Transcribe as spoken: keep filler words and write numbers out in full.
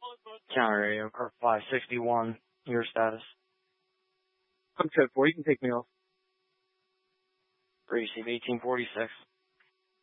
Counter radio, car five sixty-one, your status. I'm code four, you can take me off. Receive eighteen forty-six.